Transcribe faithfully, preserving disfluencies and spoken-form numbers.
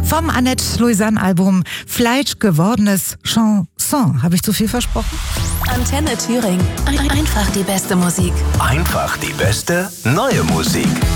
Vom Annette Louisanne-Album Fleisch gewordenes Chanson. Habe ich zu viel versprochen? Antenne Thüringen. Ein- Einfach die beste Musik. Einfach die beste neue Musik.